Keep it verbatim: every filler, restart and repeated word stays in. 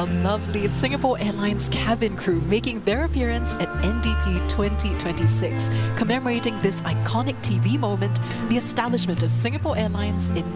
our lovely Singapore Airlines cabin crew making their appearance at N D P twenty twenty-six, commemorating this iconic T V moment, the establishment of Singapore Airlines in